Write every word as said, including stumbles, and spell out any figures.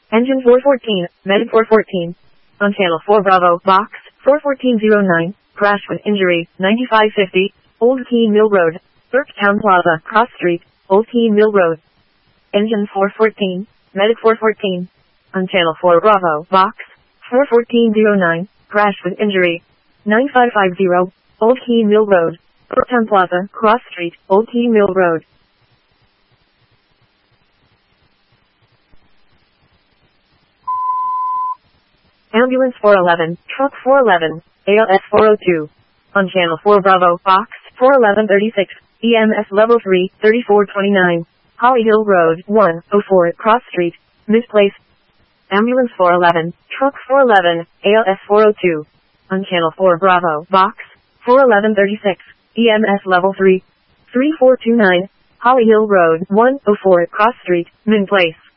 Engine four fourteen, Medic four fourteen. On channel four Bravo, box, four fourteen oh nine, crash with injury, ninety-five fifty, Old Keene Mill Road, Burketown Plaza, Cross Street, Old Keene Mill Road. Engine four fourteen, Medic four fourteen. On channel four Bravo, box, four fourteen oh nine, crash with injury, ninety-five fifty, Old Keene Mill Road, Burketown Plaza, Cross Street, Old Keene Mill Road. Ambulance four eleven, Truck four eleven, A L S four oh two. On channel four Bravo, box, four eleven thirty-six, E M S level three, thirty-four twenty-nine, Holly Hill Road, one oh four, Cross Street, misplace. Ambulance four eleven, Truck four eleven, A L S four oh two. On channel four Bravo, box, four eleven thirty-six, E M S level three, thirty-four twenty-nine, Holly Hill Road, one oh four, Cross Street, Min Place.